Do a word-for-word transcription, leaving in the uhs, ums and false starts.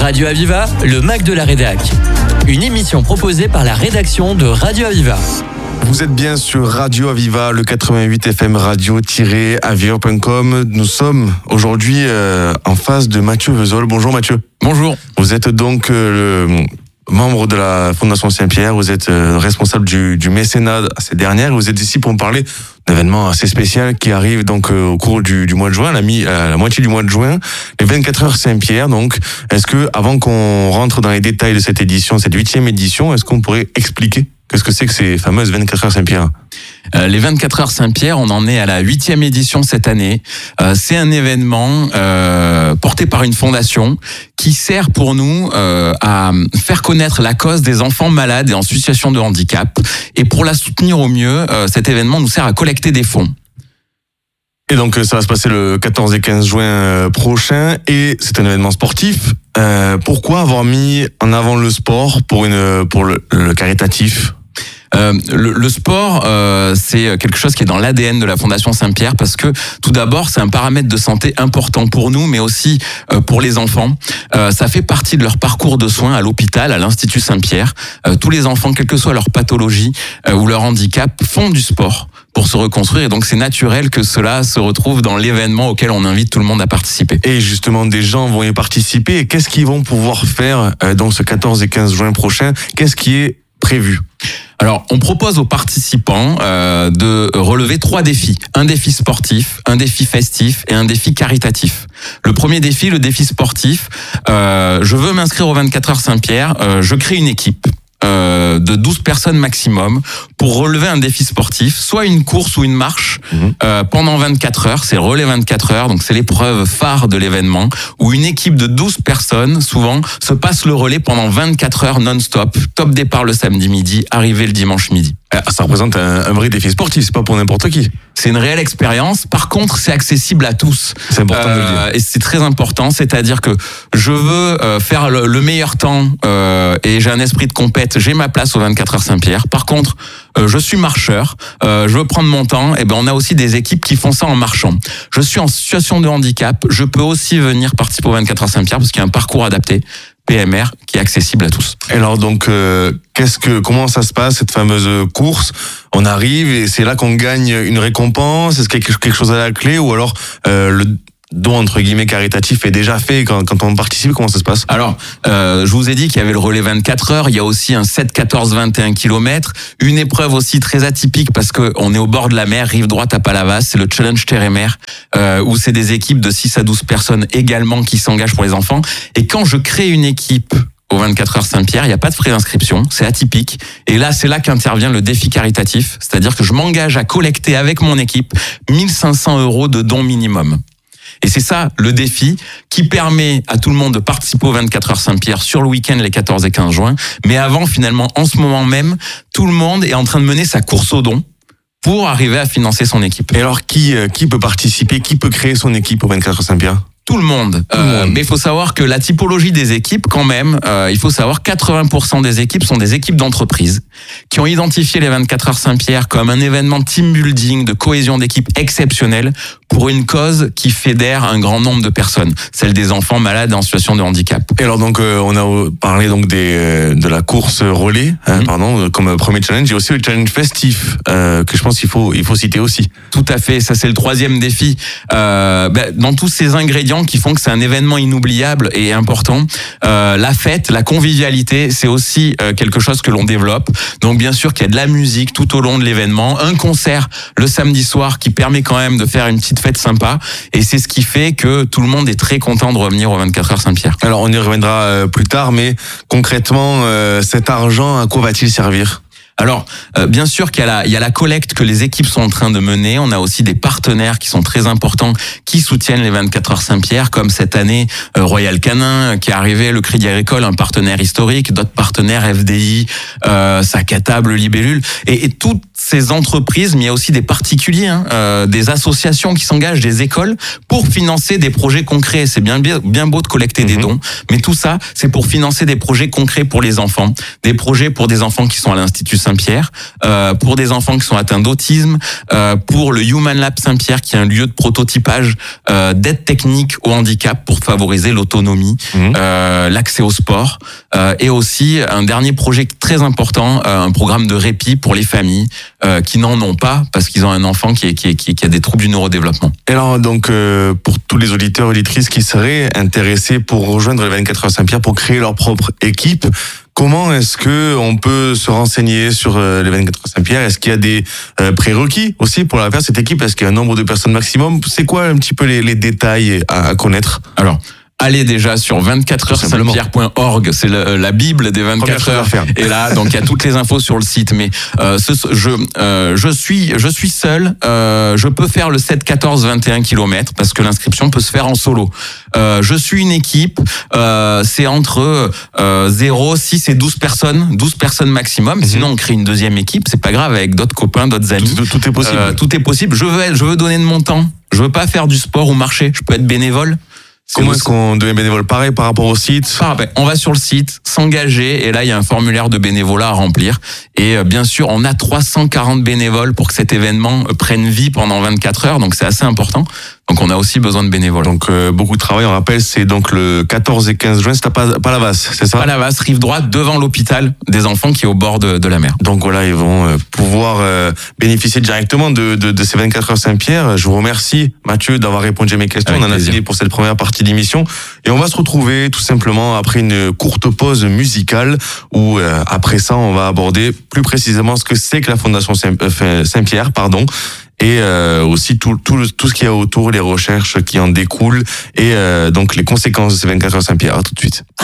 Radio Aviva, le Mac de la Rédac. Une émission proposée par la rédaction de Radio Aviva. Vous êtes bien sur Radio Aviva, le quatre-vingt-huit F M radio-aviva point com. Nous sommes aujourd'hui euh, en face de Mathieu Vesoul. Bonjour Mathieu. Bonjour. Vous êtes donc euh, le membre de la Fondation Saint-Pierre, vous êtes euh, responsable du, du mécénat à cette dernière. Vous êtes ici pour me parler d'un événement assez spécial qui arrive donc euh, au cours du, du mois de juin, la, mi, euh, la moitié du mois de juin, les vingt-quatre heures Saint-Pierre. Donc, est-ce que avant qu'on rentre dans les détails de cette édition, cette huitième édition, est-ce qu'on pourrait expliquer qu'est-ce que c'est que ces fameuses vingt-quatre heures Saint-Pierre ? Euh, les vingt-quatre heures Saint-Pierre, on en est à la huitième édition cette année. Euh, c'est un événement euh, porté par une fondation qui sert pour nous euh, à faire connaître la cause des enfants malades et en situation de handicap. Et pour la soutenir au mieux, euh, cet événement nous sert à collecter des fonds. Et donc ça va se passer le quatorze et quinze juin prochain et c'est un événement sportif. Euh, pourquoi avoir mis en avant le sport pour une pour le, le caritatif ? Euh, le, le sport, euh, c'est quelque chose qui est dans l'A D N de la Fondation Saint-Pierre parce que tout d'abord, c'est un paramètre de santé important pour nous, mais aussi euh, pour les enfants. Euh, ça fait partie de leur parcours de soins à l'hôpital, à l'Institut Saint-Pierre. Euh, tous les enfants, quelle que soit leur pathologie euh, ou leur handicap, font du sport pour se reconstruire et donc c'est naturel que cela se retrouve dans l'événement auquel on invite tout le monde à participer. Et justement, des gens vont y participer et qu'est-ce qu'ils vont pouvoir faire euh, dans ce quatorze et quinze juin prochain ? Qu'est-ce qui est prévu ? Alors, on propose aux participants euh, de relever trois défis. Un défi sportif, un défi festif et un défi caritatif. Le premier défi, le défi sportif, euh, je veux m'inscrire aux vingt-quatre heures Saint-Pierre, euh, je crée une équipe euh, de douze personnes maximum pour relever un défi sportif, soit une course ou une marche mmh. euh, pendant vingt-quatre heures, c'est le relais vingt-quatre heures, donc c'est l'épreuve phare de l'événement, où une équipe de douze personnes, souvent, se passe le relais pendant vingt-quatre heures non-stop, top départ le samedi midi, arrivée le dimanche midi. Ça représente un, un vrai défi sportif, c'est pas pour n'importe qui. C'est une réelle expérience. Par contre, c'est accessible à tous. C'est important euh, de le dire. Et c'est très important, c'est-à-dire que je veux euh, faire le, le meilleur temps euh, et j'ai un esprit de compète. J'ai ma place aux vingt-quatre heures Saint-Pierre. Par contre, euh, je suis marcheur. Euh, je veux prendre mon temps. Et ben, on a aussi des équipes qui font ça en marchant. Je suis en situation de handicap. Je peux aussi venir participer aux vingt-quatre heures Saint-Pierre parce qu'il y a un parcours adapté. P M R qui est accessible à tous. Et alors donc euh, qu'est-ce que comment ça se passe cette fameuse course ? On arrive et c'est là qu'on gagne une récompense. Est-ce qu'il y a quelque chose à la clé ou alors euh, le don entre guillemets caritatif est déjà fait quand, quand on participe? Comment ça se passe? Alors, euh, je vous ai dit qu'il y avait le relais vingt-quatre heures. Il y a aussi un sept, quatorze, vingt et un kilomètres. Une épreuve aussi très atypique parce que on est au bord de la mer, rive droite à Palavas. C'est le Challenge Terre et Mer, euh, où c'est des équipes de six à douze personnes également qui s'engagent pour les enfants. Et quand je crée une équipe au vingt-quatre heures Saint-Pierre, il n'y a pas de frais d'inscription, c'est atypique. Et là, c'est là qu'intervient le défi caritatif. C'est-à-dire que je m'engage à collecter avec mon équipe mille cinq cents euros de dons minimum. Et c'est ça le défi qui permet à tout le monde de participer aux vingt-quatre heures Saint-Pierre sur le week-end les quatorze et quinze juin. Mais avant, finalement, en ce moment même, tout le monde est en train de mener sa course aux dons pour arriver à financer son équipe. Et alors, qui, qui peut participer, qui peut créer son équipe aux vingt-quatre heures Saint-Pierre ? Tout le monde. Tout le euh, monde. Mais il faut savoir que la typologie des équipes, quand même, euh, il faut savoir que quatre-vingts pour cent des équipes sont des équipes d'entreprise qui ont identifié les vingt-quatre heures Saint-Pierre comme un événement team building, de cohésion d'équipe exceptionnel pour une cause qui fédère un grand nombre de personnes, celle des enfants malades et en situation de handicap. Et alors donc euh, on a parlé donc des euh, de la course relais, hein, mmh. pardon, comme premier challenge. Il y a aussi le challenge festif euh, que je pense qu'il faut il faut citer aussi. Tout à fait, ça c'est le troisième défi. Euh, ben, dans tous ces ingrédients qui font que c'est un événement inoubliable et important, euh, la fête, la convivialité, c'est aussi euh, quelque chose que l'on développe. Donc bien sûr qu'il y a de la musique tout au long de l'événement, un concert le samedi soir qui permet quand même de faire une petite fête sympa, et c'est ce qui fait que tout le monde est très content de revenir aux vingt-quatre heures Saint-Pierre. Alors on y reviendra euh, plus tard, mais concrètement, euh, cet argent, à quoi va-t-il servir ? Alors, euh, bien sûr qu'il y a la, il y a la collecte que les équipes sont en train de mener. On a aussi des partenaires qui sont très importants, qui soutiennent les vingt-quatre heures Saint-Pierre, comme cette année euh, Royal Canin qui est arrivé, le Crédit Agricole, un partenaire historique, d'autres partenaires F D I, euh, Sac à table, Libellule, et, et toutes ces entreprises, mais il y a aussi des particuliers, hein, euh, des associations qui s'engagent, des écoles, pour financer des projets concrets. C'est bien bien, bien beau de collecter mmh. des dons, mais tout ça, c'est pour financer des projets concrets pour les enfants, des projets pour des enfants qui sont à l'Institut Saint-Pierre, euh, pour des enfants qui sont atteints d'autisme, euh, pour le Human Lab Saint-Pierre qui est un lieu de prototypage euh, d'aide technique au handicap pour favoriser l'autonomie, mmh. euh, l'accès au sport, euh, et aussi un dernier projet très important, euh, un programme de répit pour les familles euh, qui n'en ont pas parce qu'ils ont un enfant qui, est, qui, est, qui a des troubles du neurodéveloppement. Et alors donc euh, pour tous les auditeurs auditrices qui seraient intéressés pour rejoindre les vingt-quatre heures Saint-Pierre pour créer leur propre équipe, comment est-ce que on peut se renseigner sur euh, les vingt-quatre heures Saint-Pierre? Est-ce qu'il y a des euh, prérequis aussi pour la faire cette équipe? Est-ce qu'il y a un nombre de personnes maximum? C'est quoi un petit peu les, les détails à, à connaître? Alors, allez déjà sur vingt-quatre heures saint pierre point org, c'est le, la bible des vingt-quatre heures. Et là, donc il y a toutes les infos sur le site. Mais euh, ce, je euh, je suis je suis seul. Euh, je peux faire le sept, quatorze, vingt et un kilomètres parce que l'inscription peut se faire en solo. Euh, je suis une équipe. Euh, c'est entre euh, zéro, six et douze personnes, douze personnes maximum. Mmh. Sinon, on crée une deuxième équipe. C'est pas grave, avec d'autres copains, d'autres amis. Tout, tout est possible. Euh, tout est possible. Je veux être, je veux donner de mon temps. Je veux pas faire du sport ou marcher. Je peux être bénévole. Comment est-ce qu'on devient bénévole? Pareil par rapport au site? Pareil, on va sur le site, s'engager, et là il y a un formulaire de bénévolat à remplir. Et bien sûr, on a trois cent quarante bénévoles pour que cet événement prenne vie pendant vingt-quatre heures, donc c'est assez important. Donc on a aussi besoin de bénévoles. Donc euh, beaucoup de travail, on rappelle, c'est donc le quatorze et quinze juin, c'est à Palavas, c'est ça? Palavas, rive droite, devant l'hôpital des enfants qui est au bord de, de la mer. Donc voilà, ils vont euh, pouvoir euh, bénéficier directement de, de, de ces vingt-quatre heures Saint-Pierre. Je vous remercie, Mathieu, d'avoir répondu à mes questions. Avec on en a fini pour cette première partie d'émission. Et on va se retrouver tout simplement après une courte pause musicale où euh, après ça, on va aborder plus précisément ce que c'est que la Fondation Saint- euh, Saint-Pierre, pardon. Et euh, aussi tout, tout, tout ce qu'il y a autour, les recherches qui en découlent et euh, donc les conséquences de ces vingt-quatre heures Saint-Pierre. À tout de suite.